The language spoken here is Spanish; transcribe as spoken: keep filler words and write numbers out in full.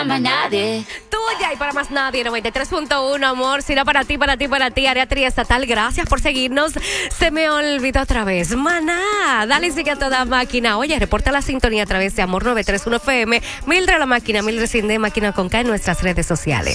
Más nadie. Tuya y para más nadie, noventa y tres punto uno, amor. Sino para ti, para ti, para ti, área triestatal. Gracias por seguirnos. Se me olvidó otra vez. Maná, dale y sigue a toda máquina. Oye, reporta la sintonía a través de Amor novecientos treinta y uno F M, Mildred la máquina, Mildred Cinde, máquina con K en nuestras redes sociales.